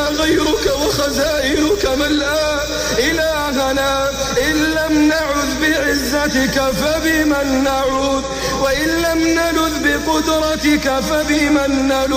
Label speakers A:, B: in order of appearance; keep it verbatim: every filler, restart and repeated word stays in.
A: لنا غيرك وخزائنك ملآ إلهنا. إن لم نعذ بعزتك فبمن نعوذ، وإن لم نلذ بقدرتك فبمن نلوذ.